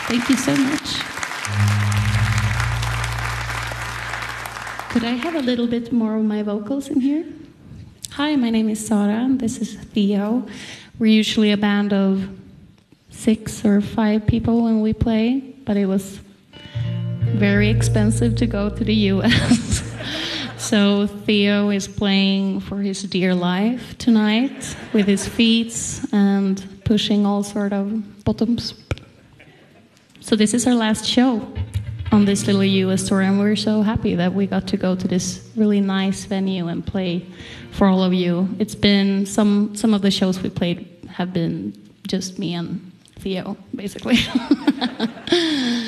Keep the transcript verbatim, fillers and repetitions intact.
Thank you so much. Could I have a little bit more of my vocals in here? Hi, my name is Sara, and this is Theo. We're usually a band of six or five people when we play, but it was very expensive to go to the U S So Theo is playing for his dear life tonight with his feet and pushing all sort of bottoms. So this is our last show on this little U S tour, and we're so happy that we got to go to this really nice venue and play for all of you. It's been, some, some of the shows we played have been just me and Theo, basically.